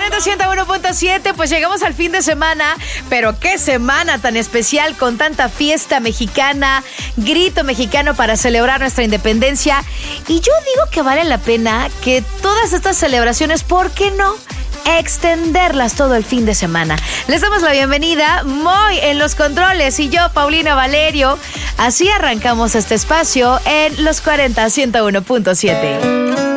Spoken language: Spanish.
40-101.7, pues llegamos al fin de semana, pero qué semana tan especial con tanta fiesta mexicana, grito mexicano para celebrar nuestra independencia. Y yo digo que vale la pena que todas estas celebraciones, ¿por qué no?, extenderlas todo el fin de semana. Les damos la bienvenida, Moy en los controles y yo, Paulina Valerio. Así arrancamos este espacio en los 40-101.7.